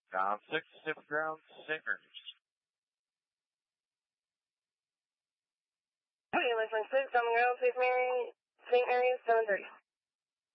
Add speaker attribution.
Speaker 1: Ground 6, Pacific Ground, St. Mary's.
Speaker 2: Okay, Lifeline 6, on the ground, St. Mary's, 7:30.